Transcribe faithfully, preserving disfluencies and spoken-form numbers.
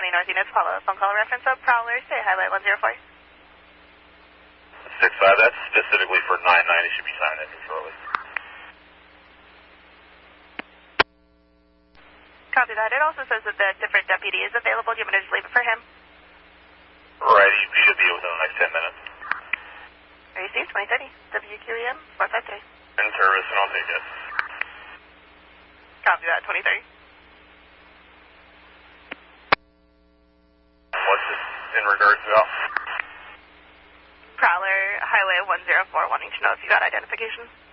Miami North units, follow a phone call reference of Prowler, say highlight one zero four. six five, that's specifically for nine nine, it should be signed in shortly. Copy that. It also says that the different deputy is available. Do you want me to just leave it for him? Right, he should be within the next ten minutes. Received twenty thirty, W Q E M four five three. In service, and I'll take it. Copy that, twenty thirty. What's this in regards to? Prowler, Highway one zero four, wanting to know if you got identification.